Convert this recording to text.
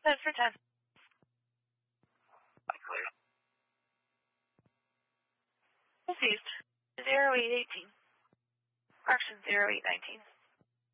Set for 10. Clear. Received. 0818. Correction 0819.